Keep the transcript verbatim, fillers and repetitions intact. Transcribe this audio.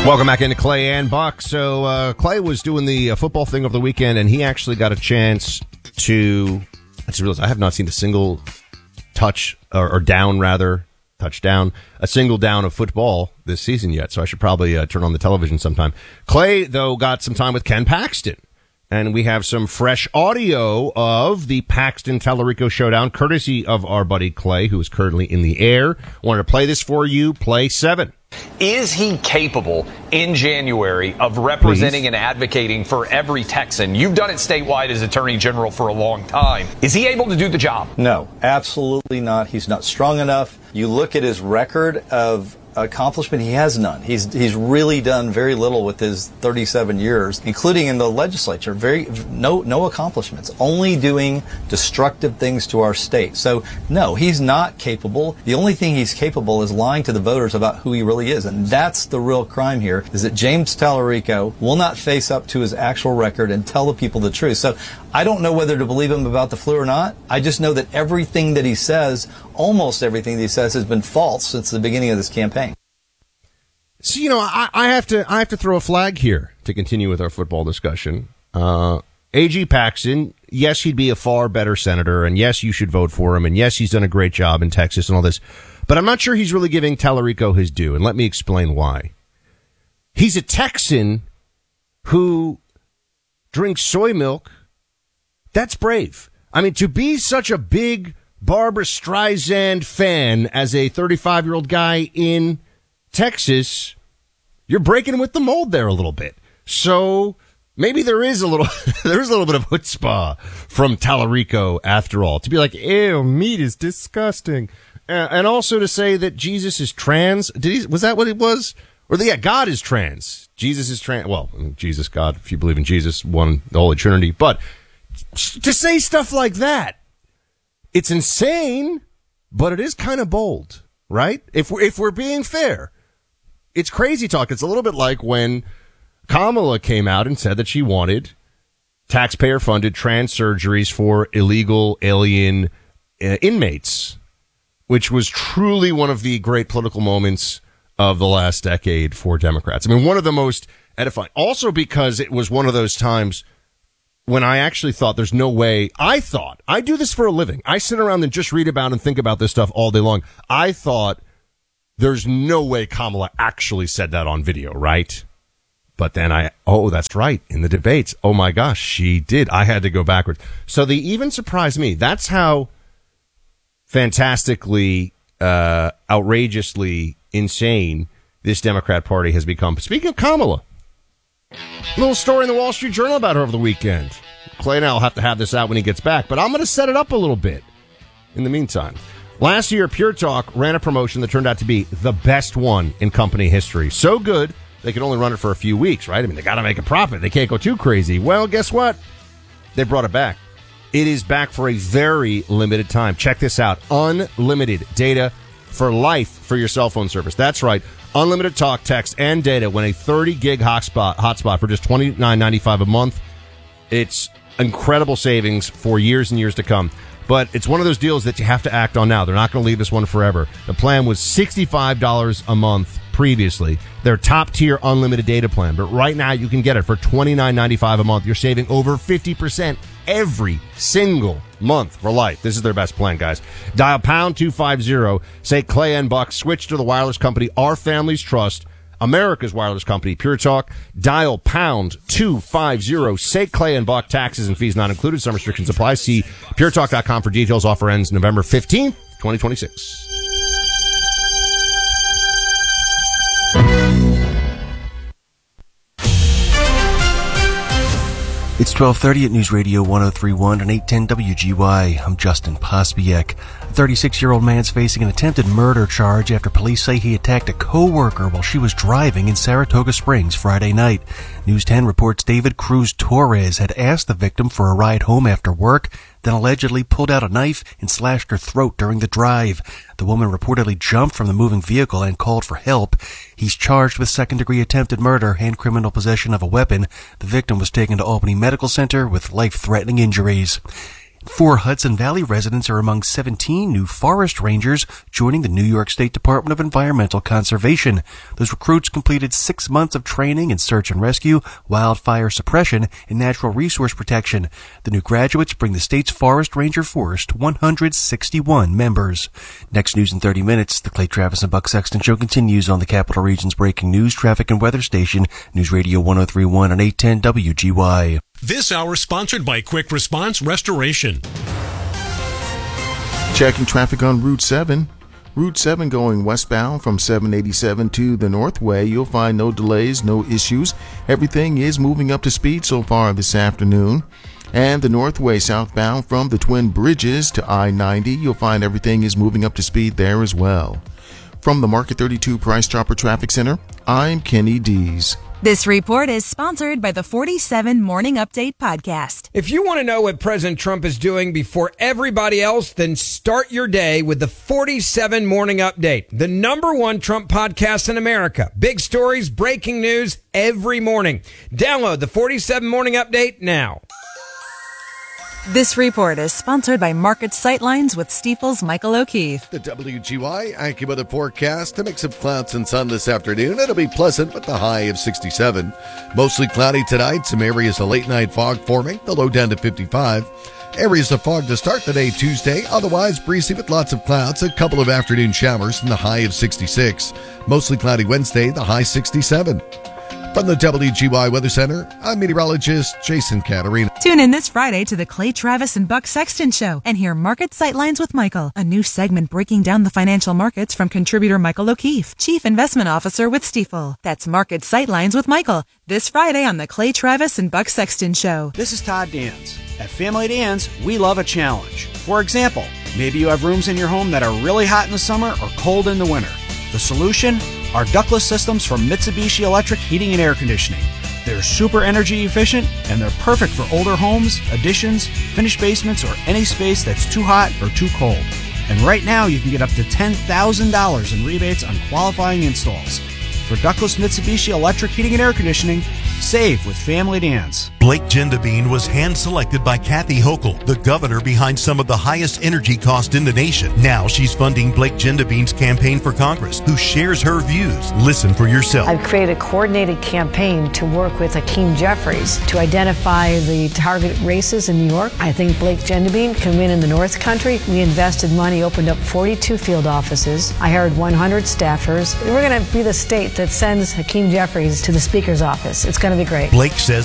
Welcome back into Clay and Buck. So uh, Clay was doing the uh, football thing over the weekend, and he actually got a chance to. I just realized I have not seen a single touch or, or down, rather touchdown, a single down of football this season yet. So I should probably uh, turn on the television sometime. Clay, though, got some time with Ken Paxton, and we have some fresh audio of the Paxton Tallarico showdown, courtesy of our buddy Clay, who is currently in the air. Wanted to play this for you. Play seven. Is he capable in January of representing Please. and advocating for every Texan? You've done it statewide as Attorney General for a long time. Is he able to do the job? No, absolutely not. He's not strong enough. You look at his record of accomplishment, he has none. He's he's really done very little with his thirty-seven years, including in the legislature. Very no no accomplishments, only doing destructive things to our state. So no, he's not capable. The only thing he's capable is lying to the voters about who he really is, and that's the real crime here, is that James Tallarico will not face up to his actual record and tell the people the truth. So I don't know whether to believe him about the flu or not. I just know that everything that he says, almost everything that he says, has been false since the beginning of this campaign. So, you know, I, I have to I have to throw a flag here to continue with our football discussion. Uh, A G Paxton, yes, he'd be a far better senator, and yes, you should vote for him, and yes, he's done a great job in Texas and all this. But I'm not sure he's really giving Tallarico his due, and let me explain why. He's a Texan who drinks soy milk. That's brave. I mean, to be such a big Barbra Streisand fan as a thirty-five-year-old guy in Texas, you're breaking with the mold there a little bit. So maybe there is a little, there is a little bit of chutzpah from Tallarico after all, to be like, ew, meat is disgusting. Uh, and also to say that Jesus is trans. Did he, was that what it was? Or the, yeah, God is trans. Jesus is trans. Well, Jesus, God, if you believe in Jesus, one, the Holy Trinity. But to say stuff like that, it's insane, but it is kind of bold, right? If we're, if we're being fair. It's crazy talk. It's a little bit like when Kamala came out and said that she wanted taxpayer-funded trans surgeries for illegal alien uh, inmates, which was truly one of the great political moments of the last decade for Democrats. I mean, one of the most edifying. Also because it was one of those times when I actually thought there's no way. I thought, I do this for a living. I sit around and just read about and think about this stuff all day long. I thought, there's no way Kamala actually said that on video, right? But then I, oh, that's right, in the debates. Oh, my gosh, she did. I had to go backwards. So they even surprised me. That's how fantastically, uh, outrageously insane this Democrat Party has become. Speaking of Kamala, a little story in the Wall Street Journal about her over the weekend. Clay and I will have to have this out when he gets back, but I'm going to set it up a little bit in the meantime. Last year, Pure Talk ran a promotion that turned out to be the best one in company history. So good, they could only run it for a few weeks, right? I mean, they got to make a profit. They can't go too crazy. Well, guess what? They brought it back. It is back for a very limited time. Check this out. Unlimited data for life for your cell phone service. That's right. Unlimited talk, text, and data when a thirty gig hotspot, hotspot for just twenty-nine ninety-five a month. It's incredible savings for years and years to come. But it's one of those deals that you have to act on now. They're not going to leave this one forever. The plan was sixty-five dollars a month previously. Their top-tier unlimited data plan. But right now you can get it for twenty-nine ninety-five a month. You're saving over fifty percent every single month for life. This is their best plan, guys. Dial pound two fifty. Say Clay and Buck. Switch to the wireless company our families trust. America's wireless company, Pure Talk. Dial pound two fifty. Say Clay and Buck. Taxes and fees not included. Some restrictions apply. See pure talk dot com for details. Offer ends November fifteenth, twenty twenty-six. It's twelve thirty at News Radio one oh three point one and eight ten W G Y. I'm Justin Pospiek. A thirty-six-year-old man's facing an attempted murder charge after police say he attacked a co-worker while she was driving in Saratoga Springs Friday night. News ten reports David Cruz Torres had asked the victim for a ride home after work, then allegedly pulled out a knife and slashed her throat during the drive. The woman reportedly jumped from the moving vehicle and called for help. He's charged with second-degree attempted murder and criminal possession of a weapon. The victim was taken to Albany Medical Center with life-threatening injuries. Four Hudson Valley residents are among seventeen new forest rangers joining the New York State Department of Environmental Conservation. Those recruits completed six months of training in search and rescue, wildfire suppression, and natural resource protection. The new graduates bring the state's forest ranger force to one hundred sixty-one members. Next news in thirty minutes, the Clay Travis and Buck Sexton Show continues on the Capital Region's breaking news, traffic, and weather station, News Radio ten thirty-one and eight ten W G Y. This hour sponsored by Quick Response Restoration. Checking traffic on Route seven. Route seven going westbound from seven eighty-seven to the Northway. You'll find no delays, no issues. Everything is moving up to speed so far this afternoon. And the Northway southbound from the Twin Bridges to I ninety. You'll find everything is moving up to speed there as well. From the Market thirty-two Price Chopper Traffic Center, I'm Kenny Dees. This report is sponsored by the forty-seven Morning Update podcast. If you want to know what President Trump is doing before everybody else, then start your day with the forty-seven Morning Update, the number one Trump podcast in America. Big stories, breaking news every morning. Download the forty-seven Morning Update now. This report is sponsored by Market Sightlines with Stifel's Michael O'Keefe. The W G Y AccuWeather forecast, a mix of clouds and sun this afternoon. It'll be pleasant with the high of sixty-seven. Mostly cloudy tonight. Some areas of late night fog forming. The low down to fifty-five. Areas of fog to start the day Tuesday. Otherwise breezy with lots of clouds. A couple of afternoon showers and the high of sixty-six. Mostly cloudy Wednesday. The high sixty-seven. From the W G Y Weather Center, I'm meteorologist Jason Caterina. Tune in this Friday to the Clay Travis and Buck Sexton Show and hear Market Sightlines with Michael, a new segment breaking down the financial markets from contributor Michael O'Keefe, Chief Investment Officer with Stifel. That's Market Sightlines with Michael, this Friday on the Clay Travis and Buck Sexton Show. This is Todd Dans. At Family Dans, we love a challenge. For example, maybe you have rooms in your home that are really hot in the summer or cold in the winter. The solution? Our ductless systems from Mitsubishi Electric Heating and Air Conditioning. They're super energy efficient and they're perfect for older homes, additions, finished basements, or any space that's too hot or too cold. And right now you can get up to ten thousand dollars in rebates on qualifying installs. For ductless Mitsubishi Electric Heating and Air Conditioning, save with Family Dans. Blake Gendabine was hand-selected by Kathy Hochul, the governor behind some of the highest energy costs in the nation. Now she's funding Blake Gendabine's campaign for Congress, who shares her views. Listen for yourself. I've created a coordinated campaign to work with Hakeem Jeffries to identify the target races in New York. I think Blake Gendabine can win in the North Country. We invested money, opened up forty-two field offices. I hired one hundred staffers. We're going to be the state that sends Hakeem Jeffries to the Speaker's office. It's going to be great. Blake says